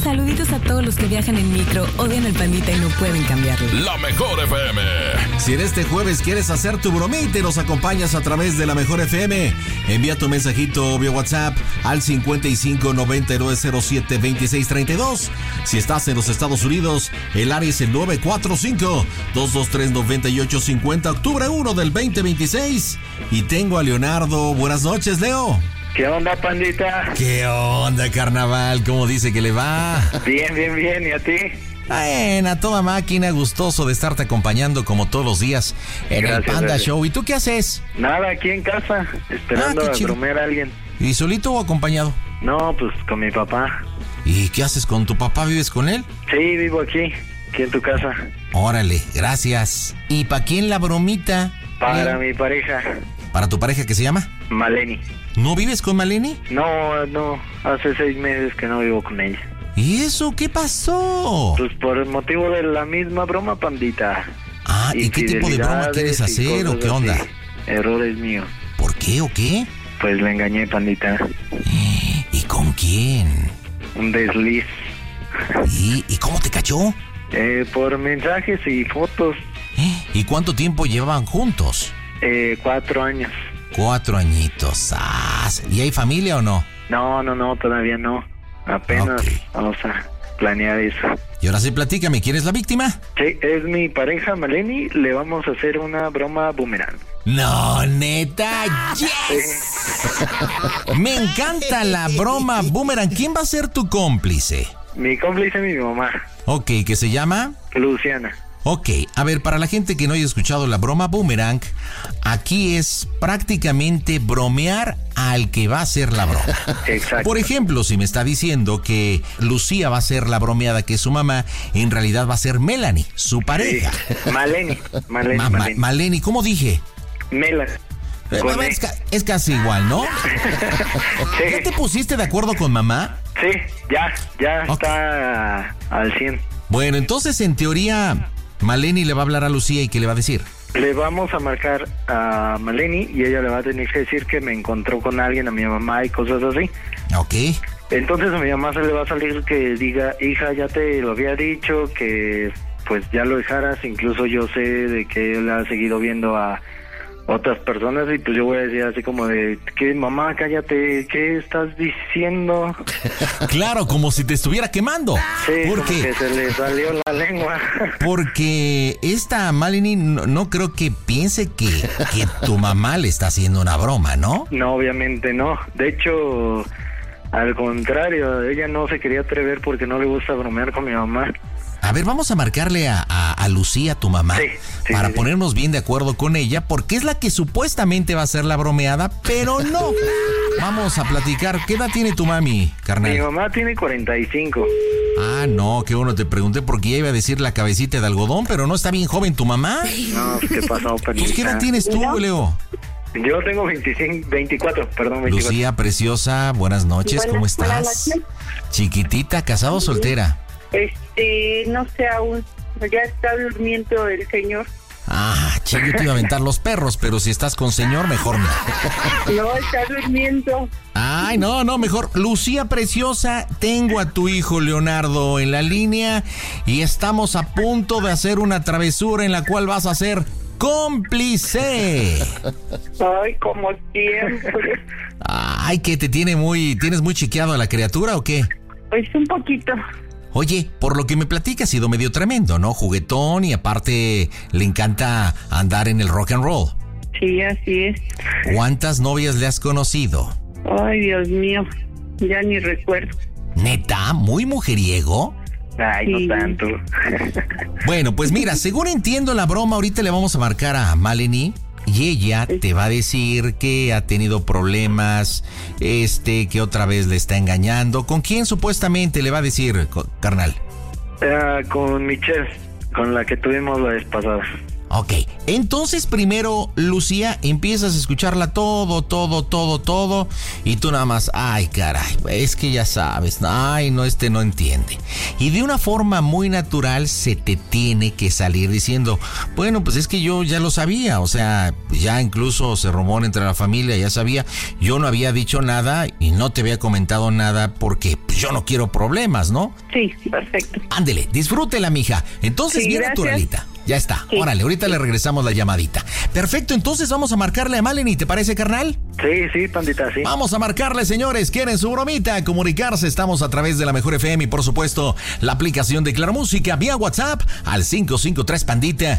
saluditos a todos los que viajan en micro, odian al Pandita y no pueden cambiarlo. La Mejor FM. Si en este jueves quieres hacer tu bromita y nos acompañas a través de La Mejor FM, envía tu mensajito vía WhatsApp al 5599072632. Si estás en los Estados Unidos, el área es el 945-223-9850, octubre 1 del 2026. Y tengo a Leonardo. Buenas noches, Leo. ¿Qué onda, Pandita? ¿Qué onda, carnaval? ¿Cómo dice que le va? Bien, bien, bien. ¿Y a ti? Bueno, a toda máquina, gustoso de estarte acompañando como todos los días en el Panda Show. ¿Y tú qué haces? Nada, aquí en casa, esperando a bromear a alguien. ¿Y solito o acompañado? No, pues con mi papá. ¿Y qué haces con tu papá? ¿Vives con él? Sí, vivo aquí en tu casa. Órale, gracias. ¿Y para quién la bromita? Para mi pareja. ¿Para tu pareja que se llama? Maleni. ¿No vives con Maleni? No, hace 6 meses que no vivo con ella. ¿Y eso qué pasó? Pues por el motivo de la misma broma, Pandita. Ah, ¿y qué tipo de broma quieres hacer o qué onda? Errores míos. ¿Por qué o qué? Pues le engañé, Pandita. ¿Y con quién? Un desliz. ¿Y cómo te cachó? Por mensajes y fotos. ¿Y cuánto tiempo llevaban juntos? 4 años. 4 añitos. ¿Y hay familia o no? No, todavía no. Apenas vamos a planear eso. Y ahora sí, platícame, ¿quién es la víctima? Sí, es mi pareja Maleni. Le vamos a hacer una broma boomerang. No, neta, yes. Me encanta la broma boomerang. ¿Quién va a ser tu cómplice? Mi cómplice es mi mamá. Ok, ¿qué se llama? Luciana. Ok, a ver, para la gente que no haya escuchado la broma boomerang, aquí es prácticamente bromear al que va a hacer la broma. Exacto. Por ejemplo, si me está diciendo que Lucía va a ser la bromeada que es su mamá, en realidad va a ser Melanie, su pareja. Sí. Maleni. Maleni, ¿cómo dije? Es casi igual, ¿no? Sí. ¿Ya te pusiste de acuerdo con mamá? Sí, ya está al 100. Bueno, entonces en teoría Maleni le va a hablar a Lucía y ¿qué le va a decir? Le vamos a marcar a Maleni y ella le va a tener que decir que me encontró con alguien, a mi mamá y cosas así. Ok. Entonces a mi mamá se le va a salir que diga, hija, ya te lo había dicho, que pues ya lo dejaras. Incluso yo sé de que él ha seguido viendo a otras personas y pues yo voy a decir así como de, ¿qué, mamá, cállate? ¿Qué estás diciendo? Claro, como si te estuviera quemando. Sí, porque como que se le salió la lengua. Porque esta Maleni no creo que piense que tu mamá le está haciendo una broma, ¿no? No, obviamente no. De hecho, al contrario, ella no se quería atrever porque no le gusta bromear con mi mamá. A ver, vamos a marcarle a Lucía, tu mamá, para ponernos bien de acuerdo con ella, porque es la que supuestamente va a ser la bromeada, pero no. Vamos a platicar. ¿Qué edad tiene tu mami, carnal? Mi mamá tiene 45. Ah, no, qué bueno, te pregunté porque ya iba a decir la cabecita de algodón, pero no está bien joven tu mamá. No, ¿qué pasó, Pandita? ¿Qué edad tienes tú, Leo? Yo tengo 24. Lucía, preciosa, buenas noches, ¿cómo estás? Buenas noches. Chiquitita, ¿casada o soltera? No sé aún, ya está durmiendo el señor. Yo te iba a aventar los perros, pero si estás con señor, mejor no. No, está durmiendo. Ay, no, mejor. Lucía preciosa, tengo a tu hijo Leonardo en la línea y estamos a punto de hacer una travesura en la cual vas a ser cómplice. Ay, como siempre. Ay, que tienes muy chiqueado a la criatura ¿o qué? Pues un poquito. Oye, por lo que me platica ha sido medio tremendo, ¿no? Juguetón y aparte le encanta andar en el rock and roll. Sí, así es. ¿Cuántas novias le has conocido? Ay, Dios mío, ya ni recuerdo. ¿Neta? ¿Muy mujeriego? Ay, no tanto. Bueno, pues mira, según entiendo la broma, ahorita le vamos a marcar a Maleni y ella te va a decir que ha tenido problemas, que otra vez le está engañando. ¿Con quién supuestamente le va a decir, carnal? Con Michelle, con la que tuvimos la vez pasada. Ok, entonces primero, Lucía, empiezas a escucharla todo, y tú nada más, ay, caray, es que ya sabes, ay, no, no entiende. Y de una forma muy natural se te tiene que salir diciendo, bueno, pues es que yo ya lo sabía, o sea, ya incluso se rumora entre la familia, ya sabía, yo no había dicho nada y no te había comentado nada porque pues, yo no quiero problemas, ¿no? Sí, perfecto. Ándele, disfrútela, mija. Entonces, Sí, bien gracias. naturalita. Ya está. Sí. Órale, ahorita le regresamos la llamadita. Perfecto, entonces vamos a marcarle a Maleni, ¿te parece, carnal? Sí, pandita, sí. Vamos a marcarle, señores. ¿Quieren su bromita? Comunicarse. Estamos a través de la Mejor FM y, por supuesto, la aplicación de Claro Música vía WhatsApp al 553 Pandita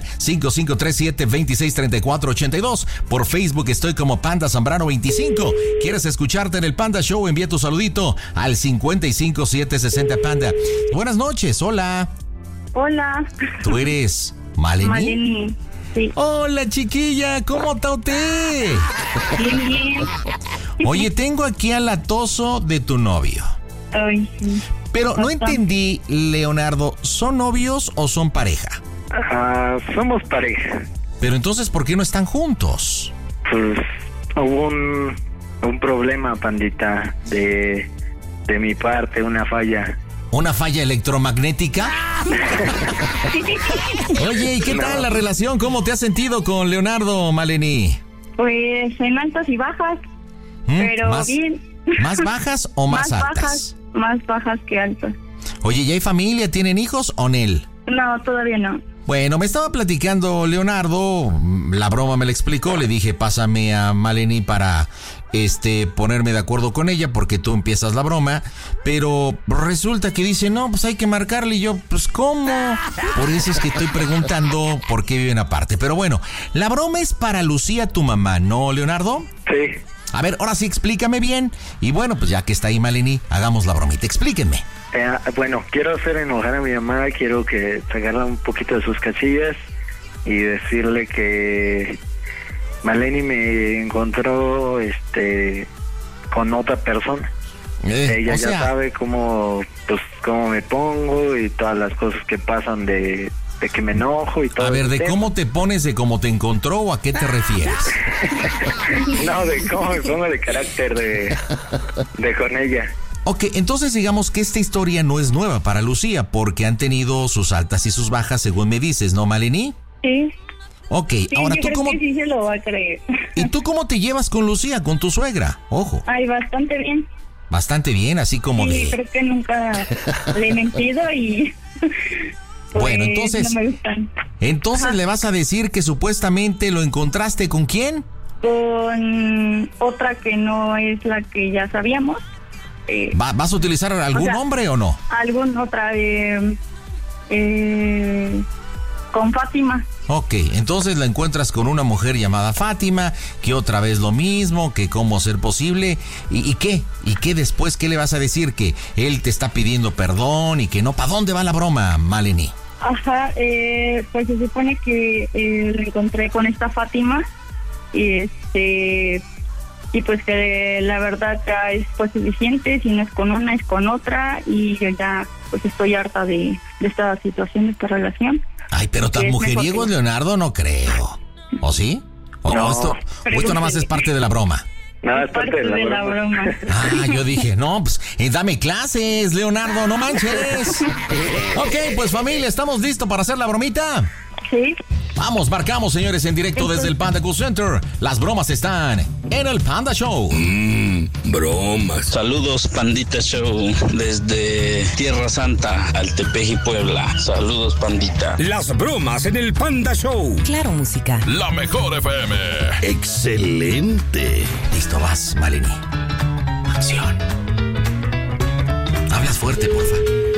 5537-263482. Por Facebook estoy como Panda Zambrano 25. ¿Quieres escucharte en el Panda Show? Envía tu saludito al 55760 Panda. Buenas noches, hola. Hola. ¿Tú eres Maleni? Maleni. Sí. Hola, chiquilla, ¿cómo está usted? Bien. Oye, tengo aquí al atoso de tu novio. Ay, sí. Pero no Bastante. entendí, Leonardo, ¿son novios o son pareja? Somos pareja. Pero entonces, ¿por qué no están juntos? Pues hubo un problema, pandita, de mi parte, una falla. ¿Una falla electromagnética? Oye, ¿y qué tal la relación? ¿Cómo te has sentido con Leonardo, Maleni? Pues en altas y bajas, pero ¿Más, bien. ¿Más bajas o más altas? Más bajas que altas. Oye, ¿ya hay familia? ¿Tienen hijos o Nel? No, todavía no. Bueno, me estaba platicando Leonardo, la broma me la explicó, le dije pásame a Maleni para ponerme de acuerdo con ella porque tú empiezas la broma, pero resulta que dice, no, pues hay que marcarle y yo, pues ¿cómo? Por eso es que estoy preguntando por qué viven aparte, pero bueno, la broma es para Lucía, tu mamá, ¿no, Leonardo? Sí. A ver, ahora sí explícame bien y bueno, pues ya que está ahí Maleni, hagamos la bromita, explíquenme. Bueno, quiero hacer enojar a mi mamá, quiero que sacarla un poquito de sus casillas y decirle que Maleni me encontró con otra persona. Ella ya sabe cómo me pongo y todas las cosas que pasan de que me enojo y todo. A ver, ¿de tema. cómo te pones, de cómo te encontró o a qué te refieres? No, de cómo me pongo de carácter de con ella. Ok, entonces digamos que esta historia no es nueva para Lucía, porque han tenido sus altas y sus bajas, según me dices, ¿no, Maleni? Sí. Ok, Sí, ahora yo tú creo cómo... que sí se lo va a creer. ¿Y tú cómo te llevas con Lucía, con tu suegra? Ojo, Ay, bastante bien. bastante bien, así como Sí, de... creo que nunca le he mentido y... pues, Bueno, entonces... no me gustan. Entonces Ajá. le vas a decir que supuestamente lo encontraste ¿con quién? Con otra que no es la que ya sabíamos. ¿Vas a utilizar algún nombre o no? Algún otra con Fátima. Ok, entonces la encuentras con una mujer llamada Fátima, que otra vez lo mismo, que cómo ser posible, ¿y qué? ¿Y qué después? ¿Qué le vas a decir? Que él te está pidiendo perdón y que no. ¿Para dónde va la broma, Maleni? Ajá, pues se supone que lo encontré con esta Fátima y y pues que la verdad ya es pues suficiente, si no es con una es con otra y yo ya pues estoy harta de esta situación, de esta relación. Ay, pero tan Es mujeriego mejor es Leonardo, no creo. ¿O sí? ¿O No, esto nada más es parte de la broma? Nada, es parte de la broma. Ah, yo dije, no, pues dame clases, Leonardo, no manches. Ok, pues familia, ¿estamos listos para hacer la bromita? Sí. Vamos, marcamos, señores, en directo desde el Panda Cool Center. Las bromas están en el Panda Show. Bromas. Saludos, Pandita Show, desde Tierra Santa, Altepeji, Puebla. Saludos, Pandita. Las bromas en el Panda Show. Claro Música. La Mejor FM. Excelente. Listo, vas, Maleni. Acción. Hablas fuerte, porfa.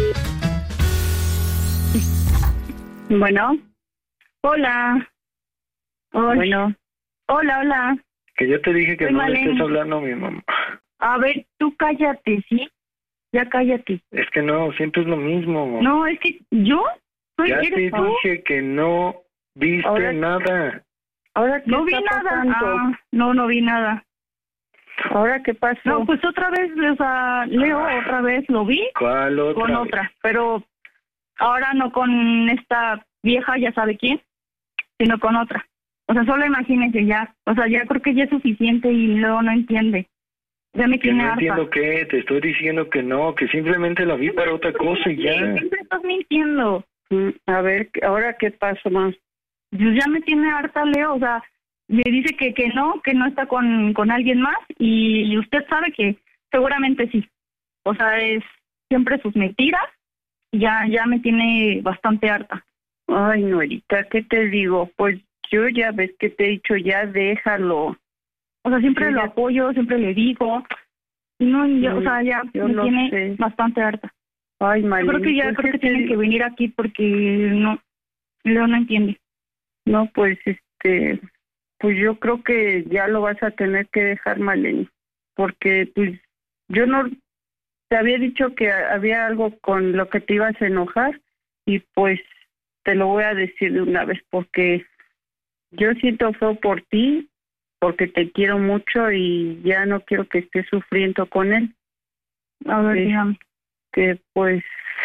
Bueno. Hola. Bueno. Hola. Que yo te dije que Soy no le Maleni. estés hablando a mi mamá. A ver, tú cállate, ¿sí? Ya cállate. Es que no, siempre es lo mismo. No, es que yo soy... Ya te ¿eres tú? dije que no viste Ahora- nada. Ahora no vi nada. No vi nada. ¿Ahora qué pasó? No, pues otra vez, o sea, Leo, otra vez lo vi ¿Cuál otra? con otra, pero ahora no con esta vieja, ya sabe quién. sino con otra. O sea, solo imagínese ya. O sea, ya creo que ya es suficiente y luego no entiende. Ya me Que tiene no harta. entiendo qué, te estoy diciendo que no, que simplemente la vi para otra cosa y ya. Sí, siempre estás mintiendo. A ver, ¿ahora qué pasó más? Pues ya me tiene harta, Leo. O sea, me dice que no está con alguien más y usted sabe que seguramente sí. O sea, es siempre sus mentiras y ya me tiene bastante harta. Ay, Norita, ¿qué te digo? Pues yo ya ves que te he dicho, ya déjalo. O sea, siempre Sí, lo ya. apoyo, siempre le digo. Y no, o sea, ya yo me lo tiene sé. bastante harta. Ay, Yo Maleni, creo que ya pues, creo ¿qué que te tienen digo? que venir aquí porque no, Leo no entiende. No, pues, pues yo creo que ya lo vas a tener que dejar, Maleni, porque pues yo no te había dicho que había algo con lo que te ibas a enojar y pues te lo voy a decir de una vez porque yo siento feo por ti, porque te quiero mucho y ya no quiero que estés sufriendo con él. A ver, Sí. dígame. Que pues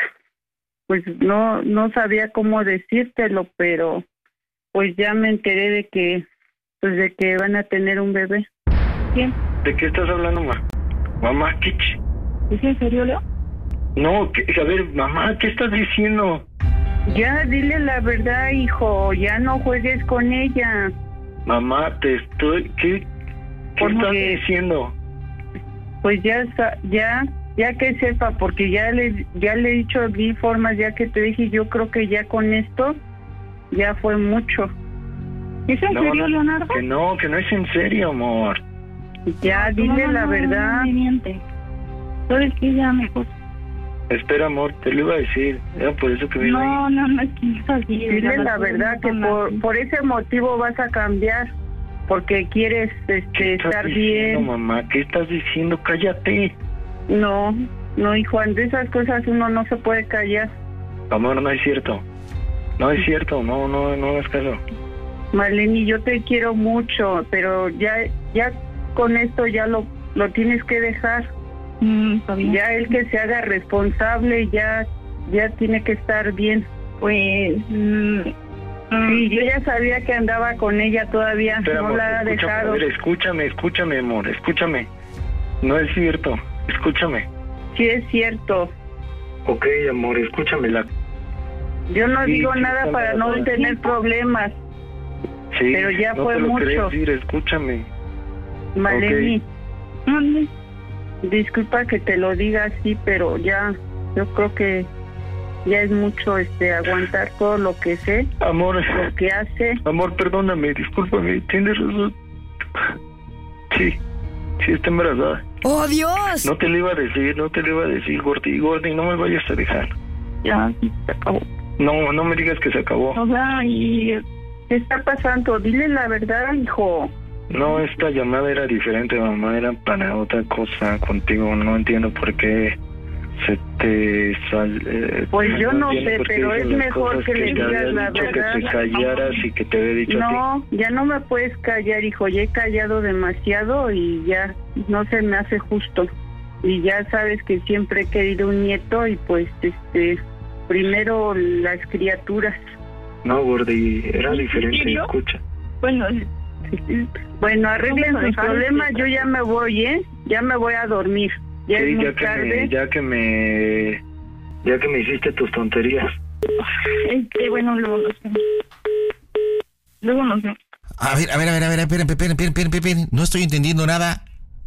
no sabía cómo decírtelo, pero pues ya me enteré de que van a tener un bebé. ¿Quién? ¿De qué estás hablando, ma? Mamá, ¿qué? ¿Es en serio, Leo? No, a ver, mamá, ¿qué estás diciendo? Ya dile la verdad, hijo, ya no juegues con ella. Mamá, ¿qué ¿Por estás qué? diciendo? Pues ya que sepa, porque ya le he dicho de mil formas, ya que te dije, yo creo que ya con esto ya fue mucho. ¿Es en No, serio, Leonardo? Que no es en serio, amor. Ya Tu dile mamá la verdad. No me miente. ¿Sabes qué? Ya mejor. Espera, amor, te lo iba a decir. Era por eso que vine ahí. No, es que no es así. Dile la verdad que por ese motivo vas a cambiar, porque quieres ¿Qué estás estar diciendo, bien. mamá? ¿Qué estás diciendo? Cállate. No, hijo, de esas cosas uno no se puede callar. Amor, no es cierto. No es cierto, no es caso. Maleni, yo te quiero mucho, pero ya con esto ya lo tienes que dejar. Está bien. Ya él que se haga responsable, ya tiene que estar bien. Pues... Sí, yo ya sabía que andaba con ella todavía, Espera, no amor, la ha escúchame, dejado. a ver, escúchame, amor, escúchame. No es cierto, escúchame. Sí es cierto. Ok, amor, escúchamela. Yo no Sí, digo sí, nada está para no embarazada. tener problemas, Sí, pero ya no fue te lo mucho. quería decir, escúchame. Maleni. ¿Dónde? Disculpa que te lo diga así, pero ya, yo creo que ya es mucho aguantar todo lo que sé, Amor, lo que hace. amor, perdóname, discúlpame, tienes razón. Sí, está embarazada. ¡Oh, Dios! No te lo iba a decir, Gordy, no me vayas a dejar. Ya, sí, se acabó. No me digas que se acabó. O sea, y... ¿Qué está pasando? Dile la verdad, hijo. No, esta llamada era diferente, mamá, era para otra cosa contigo, no entiendo por qué se te Pues yo no entiendo sé, por qué pero dices es las mejor cosas que le te digas había la dicho verdad. que te callaras y que te había dicho a ti. No, ya no me puedes callar, hijo, ya he callado demasiado y ya no se me hace justo. Y ya sabes que siempre he querido un nieto y pues primero las criaturas. No, Gordy, era ¿En diferente, serio? escucha. Bueno, Bueno, arreglen Vamos a sus dejar problemas, esto. yo ya me voy, ya me voy a dormir. Ya Sí, es muy tarde. ya que me hiciste tus tonterías. bueno, luego nos vemos. Luego nos vemos. A ver, esperen. No estoy entendiendo nada.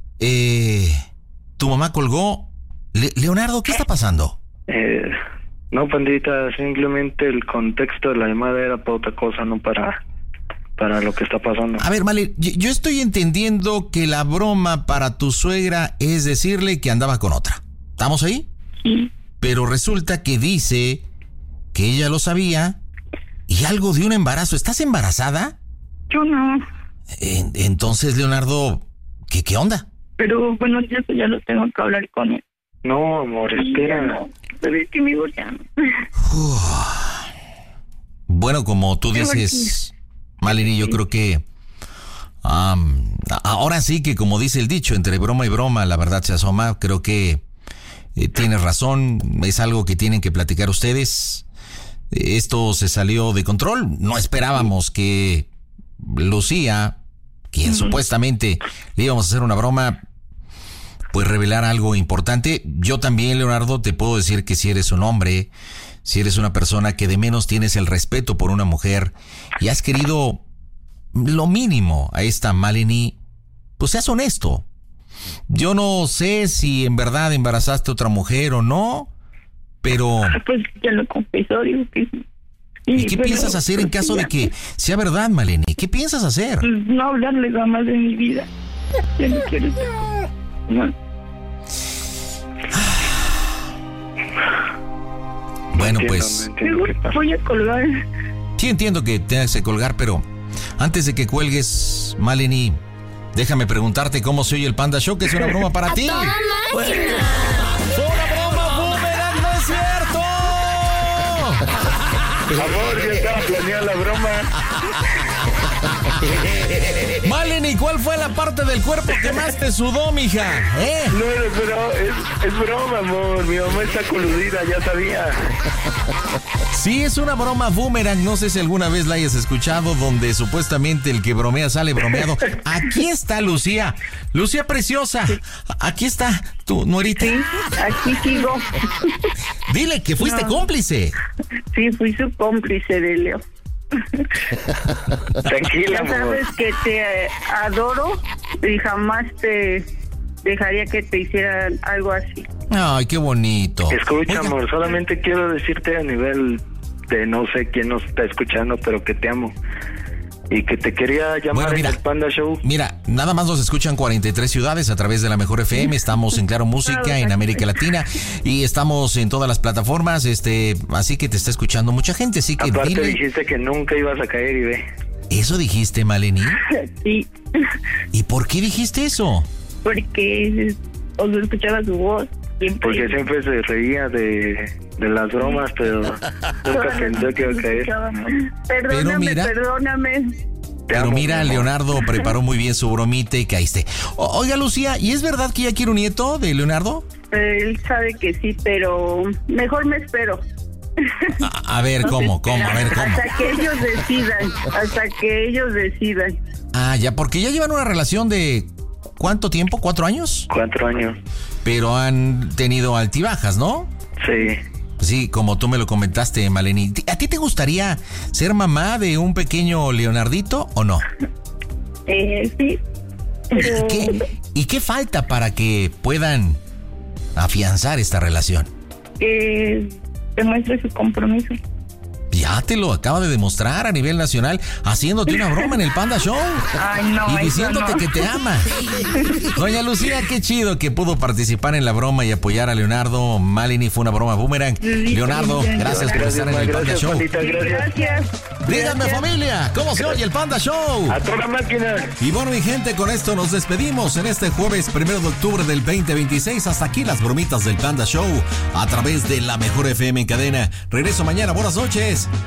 Tu mamá colgó. Leonardo, ¿qué está pasando? No, pandita, simplemente el contexto de la llamada era para otra cosa, no para lo que está pasando. A ver, Male, yo estoy entendiendo que la broma para tu suegra es decirle que andaba con otra. ¿Estamos ahí? Sí. Pero resulta que dice que ella lo sabía y algo de un embarazo. ¿Estás embarazada? Yo no. Entonces, Leonardo, ¿qué onda? Pero bueno, yo eso ya lo tengo que hablar con él. No, amor, Sí, espera. ya no. Pero es que mi hijo ya no. Bueno, como tú Qué dices, Maleni, yo creo que ahora sí que, como dice el dicho, entre broma y broma la verdad se asoma. Creo que tienes razón, es algo que tienen que platicar ustedes. esto se salió de control. No esperábamos que Lucía, quien supuestamente le íbamos a hacer una broma, pues revelar algo importante. Yo también, Leonardo, te puedo decir que si eres un hombre, si eres una persona que de menos tienes el respeto por una mujer y has querido lo mínimo a esta Maleni, pues seas honesto. Yo no sé si en verdad embarazaste a otra mujer o no, pero... Pues ya lo confesó, digo que sí. ¿Y qué piensas hacer en caso de que sea verdad, Maleni? ¿Qué piensas hacer? Pues no hablarle jamás de mi vida. Ya no quiero estar. No. Bueno, pues... Voy a colgar. Sí, entiendo que tengas que colgar, pero antes de que cuelgues, Maleni, déjame preguntarte cómo se oye el Panda Show, que es una broma para ti. ¡Fue una broma, boomerang! ¡No es cierto! Amor, yo estaba planeando la broma. Maleni, ¿cuál fue la parte del cuerpo que más te sudó, mija? No, pero es broma, amor. Mi mamá está coludida, ya sabía. Sí, es una broma boomerang. No sé si alguna vez la hayas escuchado, donde supuestamente el que bromea sale bromeado. Aquí está Lucía. Lucía preciosa. Aquí está tu nuerita. Sí, aquí sigo. Dile que fuiste cómplice. Sí, fui su cómplice de Leo. Tranquila, ya sabes amor. que te adoro y jamás te dejaría que te hicieran algo así. Ay, qué bonito. Escucha, Oiga, amor, solamente quiero decirte a nivel de no sé quién nos está escuchando, pero que te amo. Y que te quería llamar en el Panda Show. Mira, nada más nos escuchan 43 ciudades a través de la Mejor FM. Estamos en Claro Música, en América Latina, y estamos en todas las plataformas, así que te está escuchando mucha gente, así que aparte dile... dijiste que nunca ibas a caer y ve. ¿Eso dijiste, Maleni? Sí. ¿Y por qué dijiste eso? Porque cuando escuchaba su voz siempre... Porque siempre se reía de las bromas, pero nunca pensó que iba a caer. Perdóname. Pero mira, Leonardo preparó muy bien su bromita y caíste. Oiga, Lucía, ¿y es verdad que ya quiere un nieto de Leonardo? Él sabe que sí, pero mejor me espero. A ver, ¿cómo? A ver, ¿cómo? Hasta que ellos decidan. Ah, ya, porque ya llevan una relación de... ¿cuánto tiempo? ¿4 años? 4 años. Pero han tenido altibajas, ¿no? Sí. Sí, como tú me lo comentaste, Maleni. ¿A ti te gustaría ser mamá de un pequeño Leonardito o no? Sí. Pero... ¿Y qué falta para que puedan afianzar esta relación? Que demuestre su compromiso. Ya te lo acaba de demostrar a nivel nacional, haciéndote una broma en el Panda Show. Ay, no, y diciéndote que te ama. Doña Lucía, qué chido que pudo participar en la broma y apoyar a Leonardo. Maleni, fue una broma boomerang. Leonardo, gracias por estar en el Panda Show. Gracias. Díganme, familia, ¿cómo se oye el Panda Show? A toda máquina. Y bueno, mi gente, con esto nos despedimos en este jueves 1 de octubre del 2026. Hasta aquí las bromitas del Panda Show a través de la Mejor FM en cadena. Regreso mañana. Buenas noches.